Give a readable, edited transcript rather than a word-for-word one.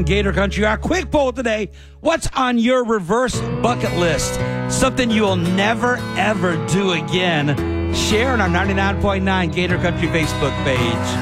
Gator Country. Our quick poll today: what's on your reverse bucket list? Something you will never, ever do again. Share on our 99.9 Gator Country Facebook page.